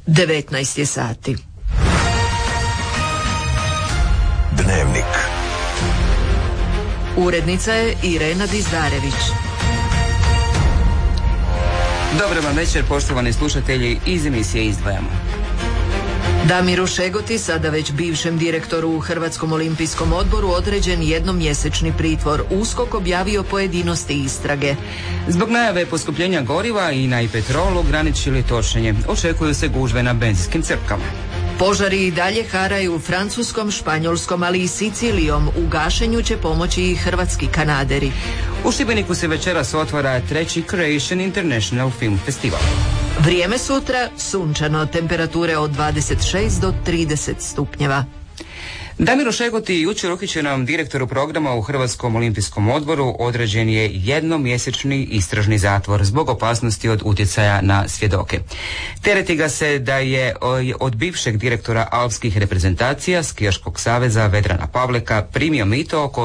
19 je sati. Dnevnik. Urednica je Irena Dizdarević. Dobar vam večer, poštovani slušatelji, iz emisije Izdvajamo. Damiru Šegoti, sada već bivšem direktoru u Hrvatskom olimpijskom odboru, određen jednomjesečni pritvor. USKOK objavio pojedinosti istrage. Zbog najave poskupljenja goriva INA i Petrol ograničili točenje. Očekuju se gužve na benzinskim crpkama. Požari i dalje haraju u Francuskom, Španjolskom, ali i Sicilijom. U gašenju će pomoći i hrvatski kanaderi. U Šibeniku se večeras otvara 3. Croatian International Film Festival. Vrijeme sutra sunčano, temperature od 26 do 30 stupnjeva. Damiru Šegoti, jučer uhićenom direktoru programa u Hrvatskom olimpijskom odboru, određen je jednomjesečni istražni zatvor zbog opasnosti od utjecaja na svjedoke. Tereti ga se da je od bivšeg direktora alpskih reprezentacija Skijaškog saveza Vedrana Pavleka primio mito oko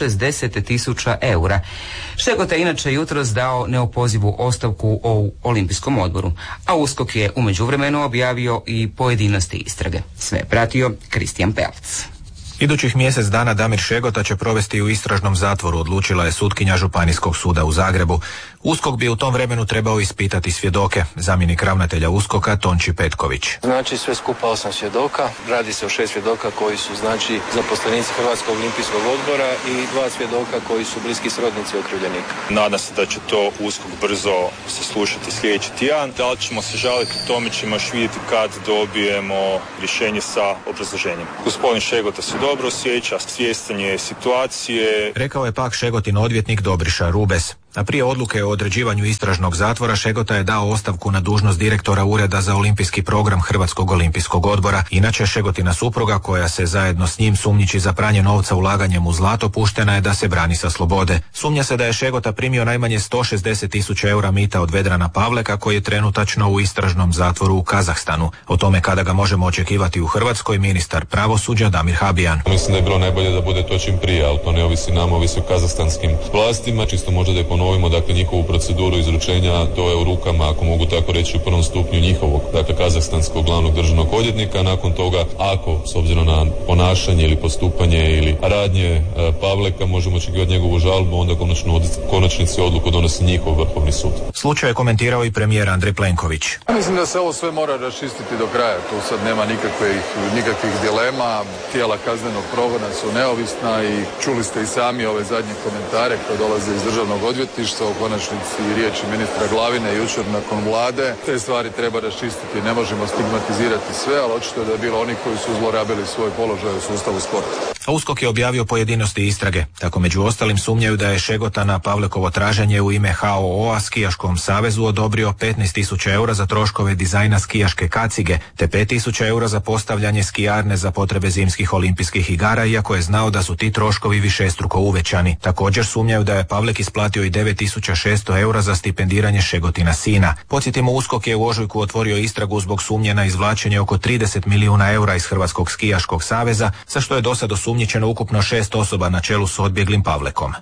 160.000 eura. Šegota je inače jutros dao neopozivu ostavku u Olimpijskom odboru, a USKOK je u međuvremenu objavio i pojedinosti istrage. Sve je pratio Kristijan Pelc. Idućih mjesec dana Damir Šegota će provesti u istražnom zatvoru, odlučila je sutkinja Županijskog suda u Zagrebu. USKOK bi u tom vremenu trebao ispitati svjedoke. Zamjenik ravnatelja USKOK-a Tonči Petković. Znači sve skupa 8 svjedoka. Radi se o 6 svjedoka koji su znači zaposlenici Hrvatskog olimpijskog odbora i 2 svjedoka koji su bliski srodnici okrivljenika. Nadam se da će to USKOK brzo saslušati sljedeći tjedan. Da li ćemo se žaliti, o tome ćemo još vidjeti kad dobijemo rješenje sa obrazloženjem. Gospodin Šegota se dobro osjeća, svjestan je situacije. Rekao je pak Šegotin odvjetnik Dobriša Rubes. A prije odluke o određivanju istražnog zatvora Šegota je dao ostavku na dužnost direktora Ureda za olimpijski program Hrvatskog olimpijskog odbora. Inače, Šegotina supruga, koja se zajedno s njim sumnjiči za pranje novca ulaganjem u zlato, puštena je da se brani sa slobode. Sumnja se da je Šegota primio najmanje 160.000 eura mita od Vedrana Pavleka, koji je trenutačno u istražnom zatvoru u Kazahstanu. O tome kada ga možemo očekivati u Hrvatskoj, ministar pravosuđa Damir Habijan. Mislim da je bilo najbolje da bude to čim prije, ali to ne ovisi nama, ovisi o kazahstanskim vlastima. Čisto možda da je ponovimo, dakle, njihovu proceduru izručenja, to je u rukama, ako mogu tako reći, u prvom stupnju njihovog, dakle, kazahstanskog glavnog državnog odvjetnika. Nakon toga, ako, s obzirom na ponašanje ili postupanje ili radnje Pavleka, možemo očekivati njegovu žalbu, onda konačnici odluku donosi njihov Vrhovni sud. Slučaj je komentirao i premijer Andrej Plenković. Mislim da se ovo sve mora raščistiti do kraja. Tu sad nema nikakvih dilema. Tijela kaznenog progona su neovisna i čuli ste i sami ove zadnje komentare koje dolaze iz državnog odvjetništva, u konačnici i riječi ministra Glavine jučer nakon vlade. Te stvari treba raščistiti, ne možemo stigmatizirati sve, ali očito je da je bilo onih koji su zlorabili svoj položaj u sustavu sporta. A USKOK je objavio pojedinosti istrage. Tako među ostalim sumnjaju da je Šegota na Pavlekovo traženje u ime HOO-a Skijaškom savezu odobrio 15.000 eura za troškove dizajna skijaške kacige, te 5.000 eura za postavljanje skijarne za potrebe zimskih olimpijskih igara, iako je znao da su ti troškovi višestruko uvećani. Također sumnjaju da je Pavlek isplatio i 9.600 eura za stipendiranje Šegotina sina. Podsjetimo, USKOK je u ožujku otvorio istragu zbog sumnje na izvlačenje oko 30 milijuna eura iz Hrvatskog skijaškog saveza, za što je do sad osumnjičeno ukupno 6 osoba na čelu s odbjeglim Pavlekom.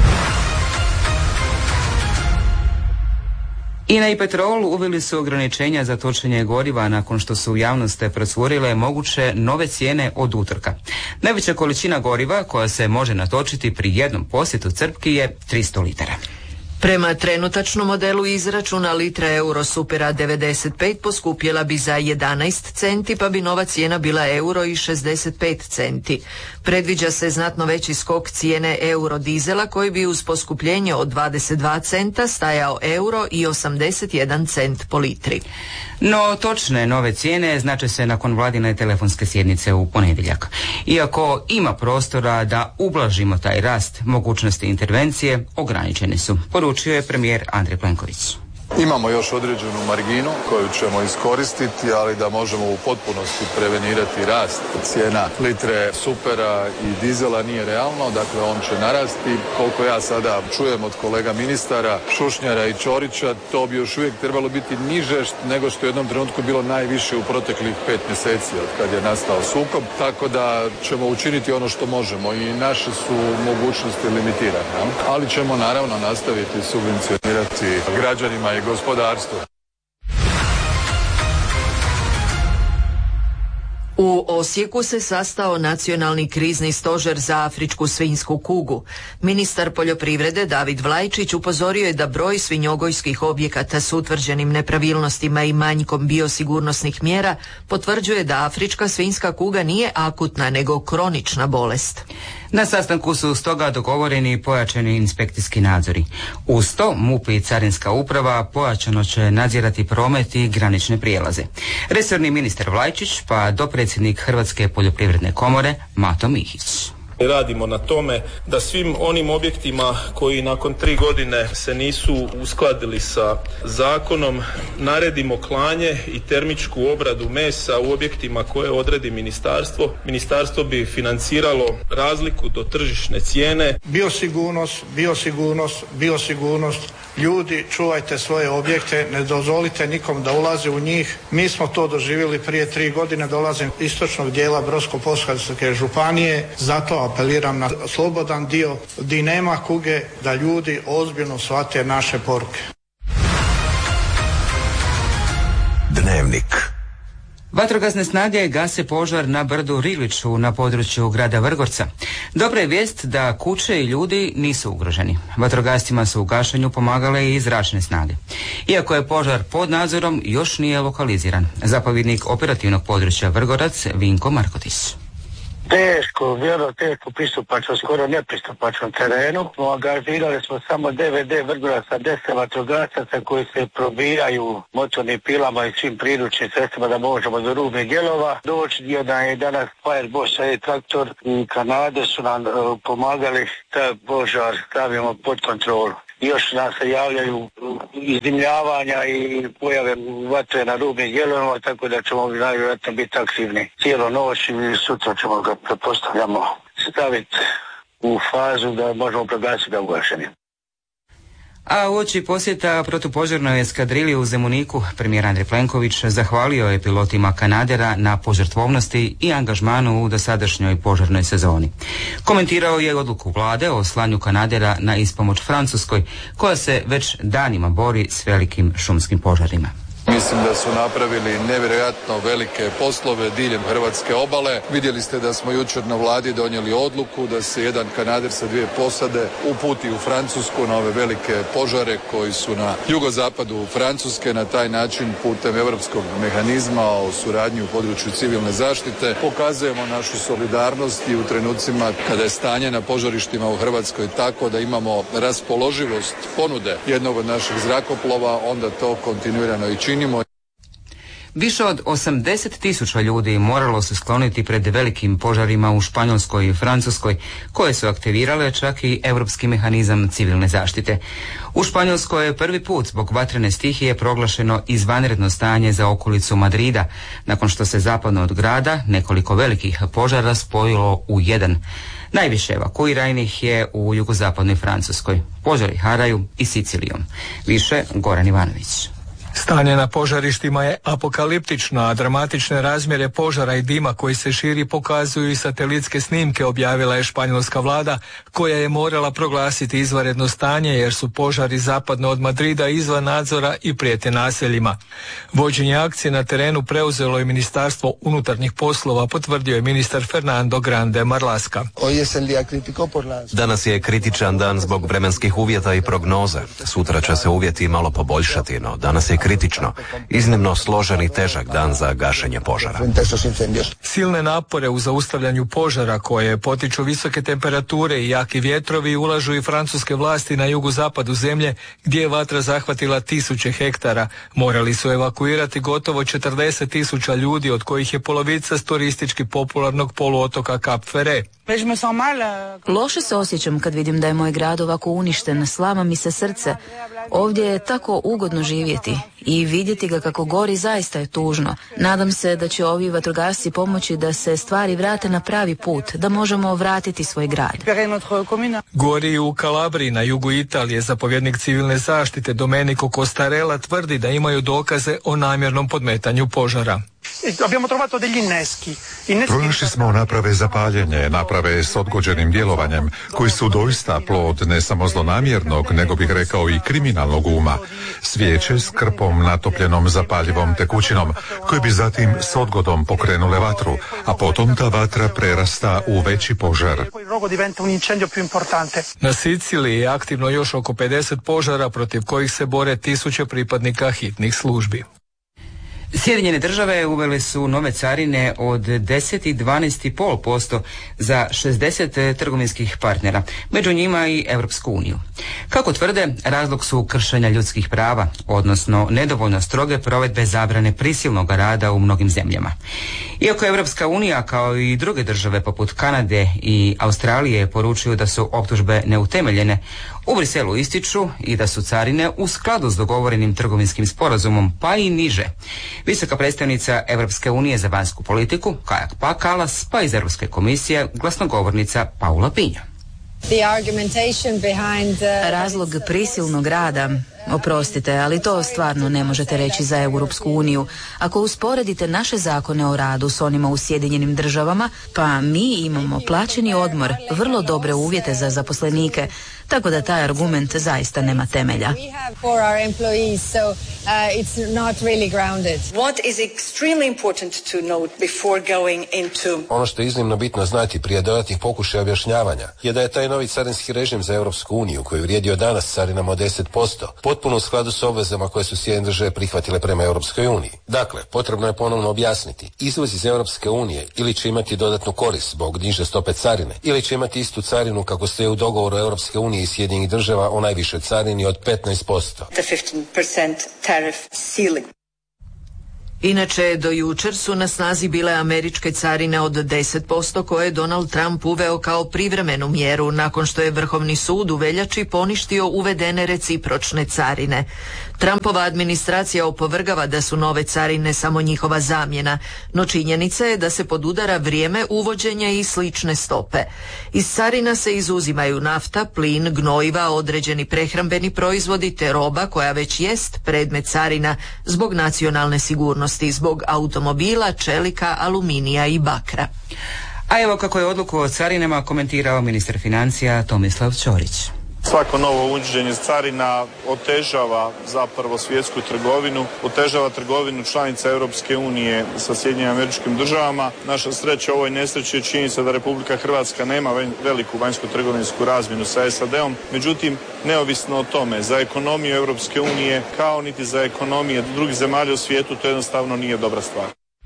INA i Petrol uveli su ograničenja za točenje goriva nakon što su u javnosti procurile moguće nove cijene od utorka. Najveća količina goriva koja se može natočiti pri jednom posjetu crpki je 300 litara. Prema trenutačnom modelu izračuna litra Eurosupera 95 poskupjela bi za 11 centi, pa bi nova cijena bila €1,65 centi. Predviđa se znatno veći skok cijene eurodizela koji bi uz poskupljenje od 22 centa stajao €1,81 cent po litri. No točne nove cijene znače se nakon vladine telefonske sjednice u ponedjeljak. Iako ima prostora da ublažimo taj rast, mogućnosti intervencije ograničene su, poručio je premijer Andrej Plenković. Imamo još određenu marginu koju ćemo iskoristiti, ali da možemo u potpunosti prevenirati rast cijena litre supera i dizela nije realno, dakle on će narasti. Koliko ja sada čujem od kolega ministara Šušnjara i Ćorića, to bi još uvijek trebalo biti niže nego što je u jednom trenutku bilo najviše u proteklih 5 mjeseci od kad je nastao sukob, tako da ćemo učiniti ono što možemo i naše su mogućnosti limitirane, ali ćemo naravno nastaviti subvencionirati građanima i gospodarstvu. Osijeku se sastao Nacionalni krizni stožer za afričku svinjsku kugu. Ministar poljoprivrede David Vlajčić upozorio je da broj svinjogojskih objekata s utvrđenim nepravilnostima i manjkom biosigurnosnih mjera potvrđuje da afrička svinjska kuga nije akutna nego kronična bolest. Na sastanku su stoga dogovoreni pojačani inspekcijski nadzori. Uz to MUP i Carinska uprava pojačano će nadzirati promet i granične prijelaze. Resorni ministar Vlajčić pa dopredsjednik Hrvatske poljoprivredne komore Mato Mihić. Radimo na tome da svim onim objektima koji nakon 3 godine se nisu uskladili sa zakonom naredimo klanje i termičku obradu mesa u objektima koje odredi ministarstvo. Ministarstvo bi financiralo razliku do tržišne cijene. Biosigurnost. Ljudi, čuvajte svoje objekte, ne dozvolite nikom da ulazi u njih. Mi smo to doživjeli prije 3 godine, dolazim iz istočnog dijela Brodsko-posavske županije, zato apeliram na slobodan dio di nema kuge, da ljudi ozbiljno shvate naše poruke. Dnevnik. Vatrogasne snage gase požar na brdu Riliću na području grada Vrgorca. Dobra je vijest da kuće i ljudi nisu ugroženi. Vatrogascima su u gašenju pomagale i zračne snage. Iako je požar pod nadzorom, još nije lokaliziran. Zapovjednik operativnog područja Vrgorac Vinko Markotić. Teško, pristupačno, skoro nepristupačnom terenu. Angažirali smo samo DVD Vrgoraca, 10 vatrogasaca koji se probijaju motornim pilama i svim priručnim sredstvima da možemo do rubnih dijelova. Doći da je danas Fireboss i traktor i Kanade su nam pomagali da požar stavimo pod kontrolu. Još nam se javljaju izdimljavanja i pojave vatre na rubnim dijelovima, tako da ćemo najvjerojatno biti aktivni cijelu noć i sutra ćemo ga, pretpostavljamo, staviti u fazu da možemo proglasiti ga ugašenim. A uoči posjeta protupožarnoj eskadrili u Zemuniku, premijer Andrej Plenković zahvalio je pilotima Kanadera na požrtvovnosti i angažmanu u dosadašnjoj požarnoj sezoni. Komentirao je odluku vlade o slanju Kanadera na ispomoć Francuskoj, koja se već danima bori s velikim šumskim požarima. Mislim da su napravili nevjerojatno velike poslove diljem hrvatske obale. Vidjeli ste da smo jučer na vladi donijeli odluku da se jedan Kanader sa 2 posade uputi u Francusku na ove velike požare koji su na jugozapadu Francuske. Na taj način putem europskog mehanizma o suradnji u području civilne zaštite pokazujemo našu solidarnost i u trenucima kada je stanje na požarištima u Hrvatskoj tako da imamo raspoloživost ponude jednog od naših zrakoplova, onda to kontinuirano i činimo. Više od 80.000 ljudi moralo se skloniti pred velikim požarima u Španjolskoj i Francuskoj, koje su aktivirale čak i europski mehanizam civilne zaštite. U Španjolskoj je prvi put zbog vatrene stihije proglašeno izvanredno stanje za okolicu Madrida, nakon što se zapadno od grada nekoliko velikih požara spojilo u jedan. Najviše evakuiranih je u jugozapadnoj Francuskoj. Požari haraju i Sicilijom. Više Goran Ivanović. Stanje na požarištima je apokaliptično, a dramatične razmjere požara i dima koji se širi pokazuju i satelitske snimke, objavila je španjolska vlada, koja je morala proglasiti izvanredno stanje jer su požari zapadno od Madrida izvan nadzora i prijete naseljima. Vođenje akcije na terenu preuzelo je Ministarstvo unutarnjih poslova, potvrdio je ministar Fernando Grande Marlaska. Danas je kritičan dan zbog vremenskih uvjeta i prognoze. Sutra će se uvjeti malo poboljšati, no danas je kritično, iznimno složen i težak dan za gašenje požara. Silne napore u zaustavljanju požara koje potiču visoke temperature i jaki vjetrovi ulažu i francuske vlasti na jugozapadu zemlje gdje je vatra zahvatila 1000 hektara. Morali su evakuirati gotovo 40.000 ljudi, od kojih je polovica s turistički popularnog poluotoka Cap Ferret. Loše se osjećam kad vidim da je moj grad ovako uništen, slama mi se srce. Ovdje je tako ugodno živjeti i vidjeti ga kako gori zaista je tužno. Nadam se da će ovi vatrogasci pomoći da se stvari vrate na pravi put, da možemo vratiti svoj grad. Gori u Kalabriji na jugu Italije zapovjednik civilne zaštite Domenico Costarella tvrdi da imaju dokaze o namjernom podmetanju požara. Pronašli smo naprave za paljenje, naprave s odgođenim djelovanjem, koji su doista plod ne samo zlonamjernog, nego bih rekao i kriminalnog uma. Svijeće s krpom natopljenom zapaljivom tekućinom, koje bi zatim s odgodom pokrenule vatru, a potom ta vatra prerasta u veći požar. Na Siciliji je aktivno još oko 50 požara protiv kojih se bore tisuće pripadnika hitnih službi. Sjedinjene države uvele su nove carine od 10 i 12,5% za 60 trgovinskih partnera, među njima i Europsku uniju. Kako tvrde, razlog su kršenja ljudskih prava, odnosno nedovoljno stroge provedbe zabrane prisilnog rada u mnogim zemljama. Iako Europska unija, kao i druge države poput Kanade i Australije, poručuju da su optužbe neutemeljene, u Briselu ističu i da su carine u skladu s dogovorenim trgovinskim sporazumom, pa i niže. Visoka predstavnica Europske unije za vanjsku politiku, Kaja Kallas, pa iz Europske komisije, glasnogovornica Paula Pinjo. Razlog prisilnog rada, oprostite, ali to stvarno ne možete reći za Europsku uniju. Ako usporedite naše zakone o radu s onima u Sjedinjenim državama, pa mi imamo plaćeni odmor, vrlo dobre uvjete za zaposlenike, tako da taj argument zaista nema temelja. Ono što je iznimno bitno znati prije dodatnih pokušaja objašnjavanja je da je taj novi carinski režim za Europsku uniju, koji je vrijedio danas carinama od 10%, potpuno u skladu s obvezama koje su Sjedinjene države prihvatile prema Europskoj uniji. Dakle, potrebno je ponovno objasniti, izvoz iz Europske unije ili će imati dodatnu korist zbog niže stope carine, ili će imati istu carinu kako stoji u dogovoru Europske unije i Sjedinjenih država o najvišoj carini od 15%. Inače, do jučer su na snazi bile američke carine od 10% koje je Donald Trump uveo kao privremenu mjeru nakon što je Vrhovni sud u veljači poništio uvedene recipročne carine. Trumpova administracija opovrgava da su nove carine samo njihova zamjena, no činjenica je da se podudara vrijeme uvođenja i slične stope. Iz carina se izuzimaju nafta, plin, gnojiva, određeni prehrambeni proizvodi te roba koja već jest predmet carina zbog nacionalne sigurnosti, zbog automobila, čelika, aluminija i bakra. A evo kako je odluku o carinama komentirao ministar financija Tomislav Ćorić. Svako novo uvođenje carina otežava zapravo svjetsku trgovinu, otežava trgovinu članica Europske unije sa Sjedinjenim Američkim Državama. Naša sreća u ovoj nesreći je činjenica da Republika Hrvatska nema veliku vanjsku trgovinsku razmjenu sa SAD-om. Međutim, neovisno o tome, za ekonomiju Europske unije kao niti za ekonomije drugih zemalja u svijetu to jednostavno nije dobra stvar.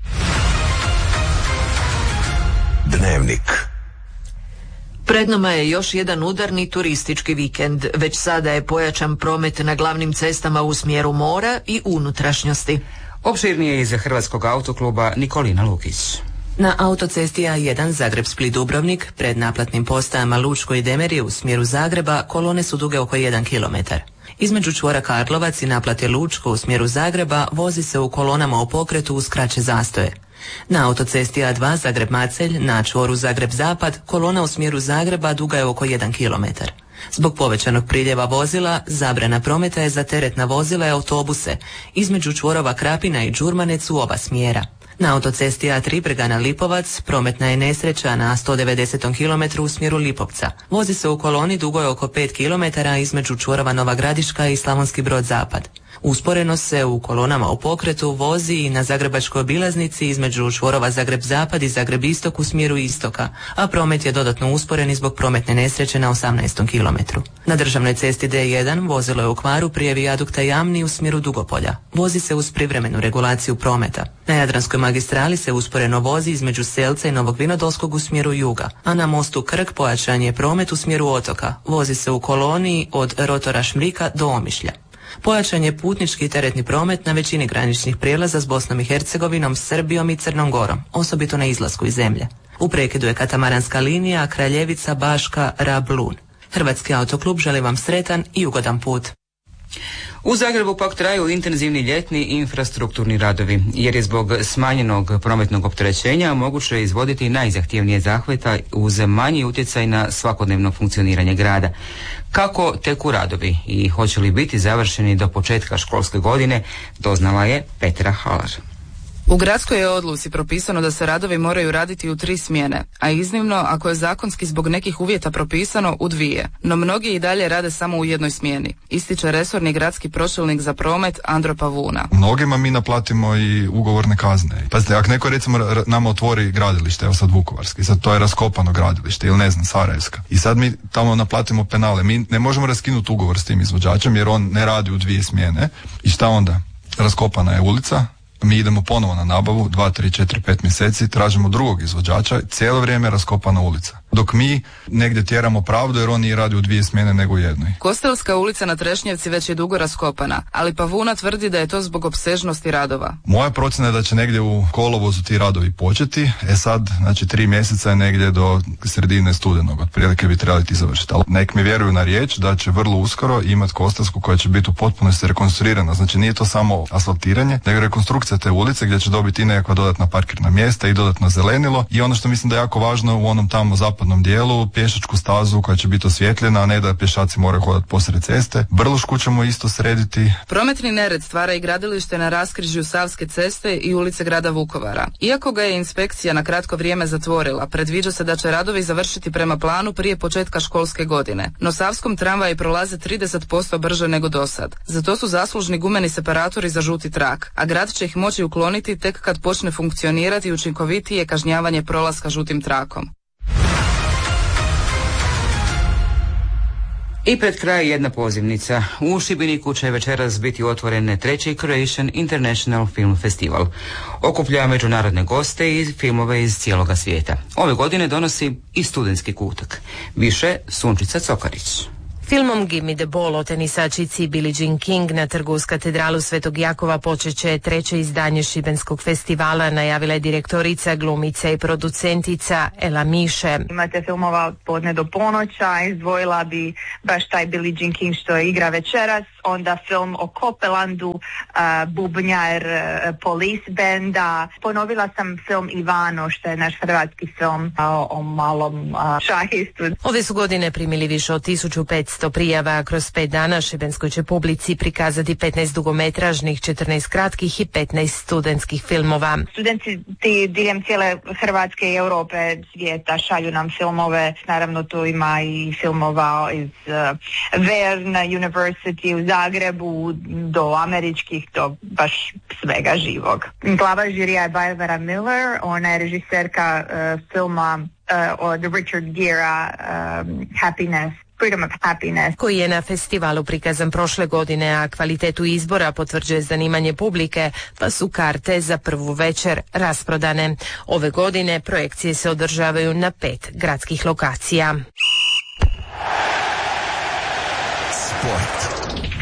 Dnevnik. Pred nama je još jedan udarni turistički vikend. Već sada je pojačan promet na glavnim cestama u smjeru mora i unutrašnjosti. Opširnije iz Hrvatskog autokluba Nikolina Lukić. Na autocesti A1 Zagreb-Split-Dubrovnik pred naplatnim postajama Lučko i Demerije u smjeru Zagreba kolone su duge oko 1 km. Između čvora Karlovac i naplate Lučko u smjeru Zagreba vozi se u kolonama u pokretu uz kraće zastoje. Na autocesti A2 Zagreb-Macelj na čvoru Zagreb-Zapad kolona u smjeru Zagreba duga je oko 1 km. Zbog povećanog priljeva vozila, zabrana prometa je za teretna vozila i autobuse između čvorova Krapina i Đurmanec u oba smjera. Na autocesti A3 Bregana Lipovac prometna je nesreća na 190. km u smjeru Lipovca. Vozi se u koloni dugoj oko 5 km između čvorova Nova Gradiška i Slavonski Brod Zapad. Usporeno se u kolonama u pokretu vozi i na zagrebačkoj obilaznici između čvorova Zagreb Zapad i Zagreb Istok u smjeru istoka, a promet je dodatno usporen i zbog prometne nesreće na 18. kilometru. Na državnoj cesti D1 vozilo je u kvaru prije vijadukta Jamni u smjeru Dugopolja. Vozi se uz privremenu regulaciju prometa. Na Jadranskoj magistrali se usporeno vozi između Selca i Novog Vinodolskog u smjeru juga, a na mostu Krk pojačan je promet u smjeru otoka. Vozi se u koloniji od rotora Šmrika do Omišlja. Pojačan je putnički i teretni promet na većini graničnih prijelaza s Bosnom i Hercegovinom, Srbijom i Crnom Gorom, osobito na izlasku iz zemlje. U prekidu je katamaranska linija Kraljevica, Baška, Rab-Lun. Hrvatski autoklub želi vam sretan i ugodan put. U Zagrebu pak traju intenzivni ljetni infrastrukturni radovi, jer je zbog smanjenog prometnog opterećenja moguće izvoditi najzahtjevnije zahvata uz manji utjecaj na svakodnevno funkcioniranje grada. Kako teku radovi i hoće li biti završeni do početka školske godine, doznala je Petra Halar. U gradskoj je odluci propisano da se radovi moraju raditi u 3 smjene, a iznimno, ako je zakonski zbog nekih uvjeta propisano, u 2. No mnogi i dalje rade samo u 1 smjeni, ističe resorni gradski pročelnik za promet Andro Pavuna. Mnogima mi naplatimo i ugovorne kazne. Pazite, ako neko recimo nama otvori gradilište, evo sad Vukovarski, sad to je raskopano gradilište ili ne znam, Sarajevska. I sad mi tamo naplatimo penale. Mi ne možemo raskinuti ugovor s tim izvođačem jer on ne radi u 2 smjene. I šta onda? Raskopana je ulica, mi idemo ponovo na nabavu, 2, 3, 4, 5 mjeseci, tražimo drugog izvođača, cijelo vrijeme je raskopana ulica. Dok mi negdje tjeramo pravdu jer on nije radi u 2 smjene nego u 1. Kostelska ulica na Trešnjevci već je dugo raskopana, ali Pavuna tvrdi da je to zbog opsežnosti radova. Moja procjena je da će negdje u kolovozu ti radovi početi, sad, znači 3 mjeseca je negdje do sredine studenog, otprilike bi trebali ti završiti. Ali nek mi vjeruju na riječ da će vrlo uskoro imati Kostelsku koja će biti u potpunosti rekonstruirana. Znači nije to samo asfaltiranje, nego rekonstrukcija te ulice gdje će dobiti i nekakva dodatna parkirna mjesta i dodatno zelenilo i ono što mislim da je jako važno u onom tamo zapadnom dijelu, pješačku stazu koja će biti osvjetljena, a ne da pješaci moraju hodati posred ceste. Brlošku ćemo isto srediti. Prometni nered stvara i gradilište na raskrižju Savske ceste i ulice grada Vukovara. Iako ga je inspekcija na kratko vrijeme zatvorila, predviđa se da će radovi završiti prema planu prije početka školske godine. No Savskom tramvaji prolaze 30% brže nego dosad. Zato su zaslužni gumeni separatori za žuti trak, a grad će ih moći ukloniti tek kad počne funkcionirati učinkovitije kažnjavanje prolaska žutim trakom. I pred kraj jedna pozivnica. U Šibeniku će večeras biti otvoren 3. Croatian International Film Festival. Okuplja međunarodne goste i filmove iz cijeloga svijeta. Ove godine donosi i studentski kutak. Više Sunčica Cokarić. Filmom Give me the ball o tenisačici Billie Jean King na trgu uz katedralu Svetog Jakova počeće 3. izdanje Šibenskog festivala, najavila je direktorica, glumica i producentica Ela Miše. Imate filmova od podne do ponoća, izdvojila bi baš taj Billie Jean King što igra večeras, onda film o Kopelandu, bubnjar Police Benda. Ponovila sam film Ivano, što je naš hrvatski film o malom šahistu. Ove su godine primili više od 1500 prijava. Kroz 5 dana šibenskoj će publici prikazati 15 dugometražnih, 14 kratkih i 15 studentskih filmova. Studenti diljem cijele Hrvatske i Europe, svijeta šalju nam filmove. Naravno tu ima i filmova iz Vern University u Zagrebu do američkih, do baš svega živog. Glava žirija je Barbara Miller, ona je režiserka filma od Richard Gera Happiness. Freedom of Happiness, koji je na festivalu prikazan prošle godine, a kvalitetu izbora potvrđuje zanimanje publike, pa su karte za prvu večer rasprodane. Ove godine projekcije se održavaju na 5 gradskih lokacija. Sport.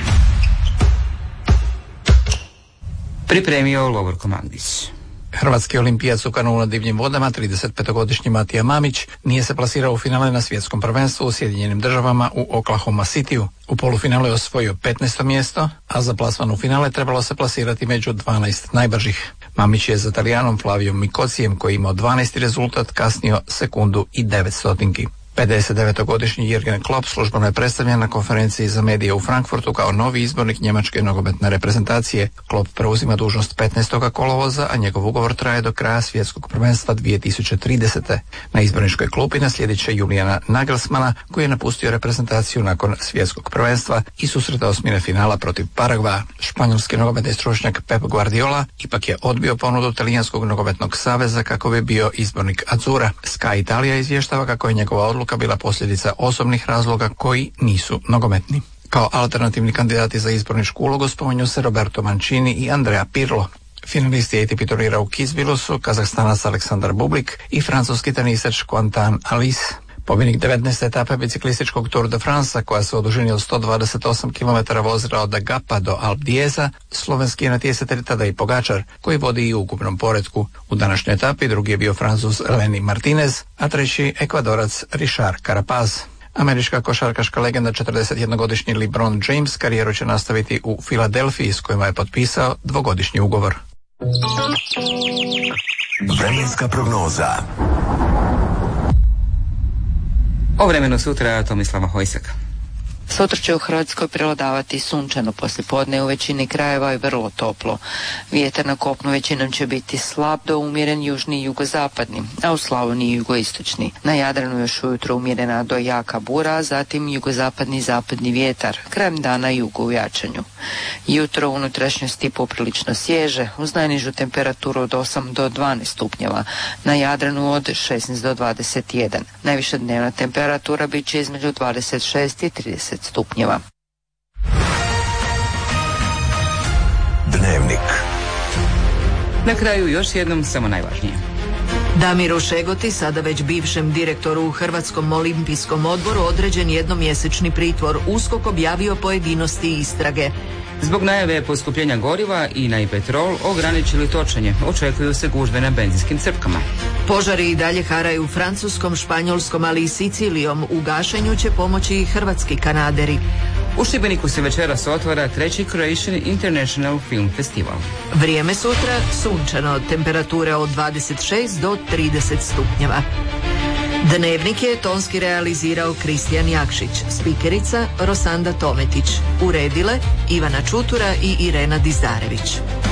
Pripremio Lovorko Magdić. Hrvatski olimpijac u kanulu na divljim vodama, 35-godišnji Matija Mamić, nije se plasirao u finale na svjetskom prvenstvu u Sjedinjenim Državama u Oklahoma Cityu. U polufinalu je osvojio 15. mjesto, a za plasman u finale trebalo se plasirati među 12 najbržih. Mamić je za Talijanom Flavijom Mikocijem, koji imao 12. rezultat, kasnio sekundu i 900. 59-godišnji Jürgen Klopp službeno je predstavljen na konferenciji za medije u Frankfurtu kao novi izbornik njemačke nogometne reprezentacije. Klopp preuzima dužnost 15. kolovoza, a njegov ugovor traje do kraja svjetskog prvenstva 2030. Na izborničkoj klupi naslijedit će Julijana Nagelsmana, koji je napustio reprezentaciju nakon svjetskog prvenstva i susreta osmine finala protiv Paragvaja. Španjolski nogometni stručnjak Pep Guardiola ipak je odbio ponudu Talijanskog nogometnog saveza kako bi bio izbornik Azzurra. Sky Italija izvještava kako je njegova odluka bila posljedica osobnih razloga koji nisu nogometni. Kao alternativni kandidati za izborničku ulogu spominju se Roberto Mancini i Andrea Pirlo. Finalisti ATP turnira u Kitzbühelu su Kazahstanac Aleksandar Bublik i francuski tenisač Quentin Alice. Pobjednik 19. etape biciklističkog Tour de France, koja se u dužini od 128 km vozila od Agapa do Alp d'Hueza, slovenski je natjecatelj Tadej Pogačar, koji vodi i u ukupnom poretku. U današnjoj etapi drugi je bio Francuz Lenny Martinez, a treći Ekvadorac Richard Carapaz. Američka košarkaška legenda 41-godišnji LeBron James karijeru će nastaviti u Filadelfiji, s kojima je potpisao 2-godišnji ugovor. Vremenska prognoza. O vremenu sutra Tomislava Hojsaka. Sutra će u Hrvatskoj prevladavati sunčano poslijepodne, u većini krajeva je vrlo toplo. Vjetar na kopnu većinom će biti slab do umjeren južni i jugozapadni, a u Slavoniji jugoistočni. Na Jadranu još ujutro umjerena do jaka bura, a zatim jugozapadni i zapadni vjetar, krajem dana jugo u jačanju. Jutro u unutrašnjosti poprilično svježe, uz najnižu temperaturu od 8 do 12 stupnjeva, na Jadranu od 16 do 21. Najviša dnevna temperatura bit će između 26 i 30 stupnjeva. Dnevnik. Na kraju još jednom samo najvažnije. Damiru Šegoti, sada već bivšem direktoru u Hrvatskom olimpijskom odboru, određen jednomjesečni pritvor. USKOK objavio pojedinosti istrage. Zbog najave poskupljenja goriva INA i Petrol ograničili točenje. Očekuju se gužve na benzinskim crpkama. Požari i dalje haraju u Francuskom, Španjolskom, ali i Sicilijom. U gašenju će pomoći i hrvatski kanaderi. U Šibeniku se večeras otvara 3. Croatian International Film Festival. Vrijeme sutra sunčano, temperature od 26 do 30 stupnjeva. Dnevnik je tonski realizirao Kristijan Jakšić, spikerica Rosanda Tometić, uredile Ivana Čutura i Irena Dizdarević.